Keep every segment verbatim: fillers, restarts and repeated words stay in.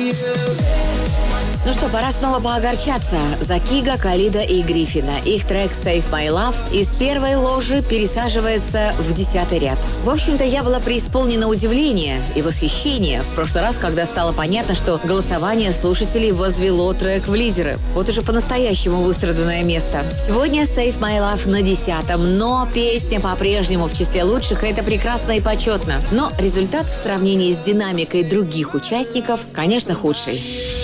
Ну что, пора снова поогорчаться. За Кига, Калида и Гриффина. Их трек «Save My Love» из первой ложи пересаживается в десятый ряд. В общем-то, я была преисполнена удивления и восхищения в прошлый раз, когда стало понятно, что голосование слушателей возвело трек в лидеры. Вот уже по-настоящему выстраданное место. Сегодня «Save My Love» на десятом, но песня по-прежнему в числе лучших, и это прекрасно и почетно. Но результат в сравнении с динамикой других участников, конечно, худший.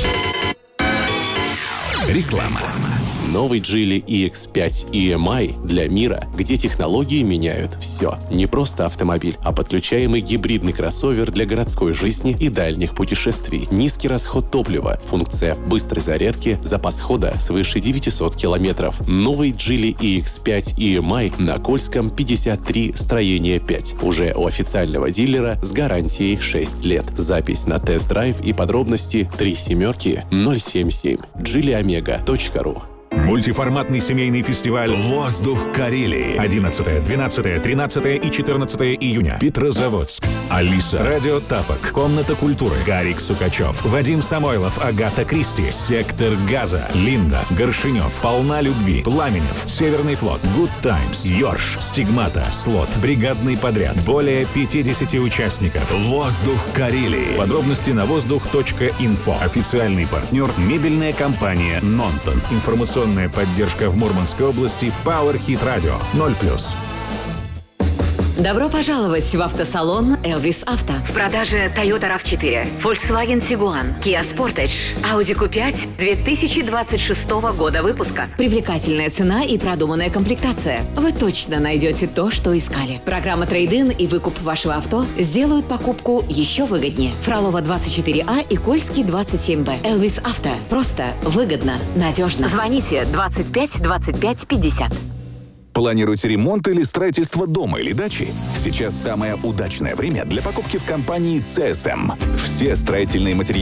Реклама. Новый Geely и икс пять и эм ай для мира, где технологии меняют все. Не просто автомобиль, а подключаемый гибридный кроссовер для городской жизни и дальних путешествий. Низкий расход топлива, функция быстрой зарядки, запас хода свыше девятьсот километров. Новый Geely и икс пять и эм ай на Кольском пятьдесят три, строение пять. Уже у официального дилера с гарантией шесть лет. Запись на тест-драйв и подробности три семерки ноль семь семь. джили омега точка ру. Мультиформатный семейный фестиваль «Воздух Карелии». одиннадцатое, двенадцатое, тринадцатое и четырнадцатое июня. Петрозаводск. Алиса. Радио Тапок. Комната культуры. Гарик Сукачев. Вадим Самойлов. Агата Кристи. Сектор газа. Линда. Горшинев. Полна любви. Пламенев. Северный флот. Good Times. Йорш. Стигмата. Слот. Бригадный подряд. Более пятьдесят участников. «Воздух Карелии». Подробности на воздух точка инфо. Официальный партнер — мебельная компания «Нонтон». Информационная поддержка в Мурманской области Power Hit Radio ноль плюс. Добро пожаловать в автосалон Elvis Auto. В продаже Toyota рав четыре, Volkswagen Tiguan, Kia Sportage, Audi кью пять две тысячи двадцать шестого года выпуска. Привлекательная цена и продуманная комплектация. Вы точно найдете то, что искали. Программа трейд-ин и выкуп вашего авто сделают покупку еще выгоднее. Фролова двадцать четыре А и Кольский двадцать семь Б. Elvis Auto. Просто, выгодно, надежно. Звоните двадцать пять двадцать пять пятьдесят. Планируете ремонт или строительство дома или дачи? Сейчас самое удачное время для покупки в компании си эс эм. Все строительные материалы